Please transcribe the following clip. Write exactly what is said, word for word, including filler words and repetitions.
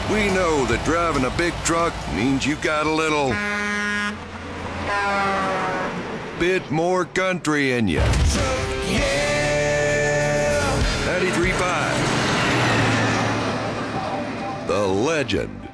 We know that driving a big truck means you got a little bit more country in you. Yeah! ninety-three point five. The Legend.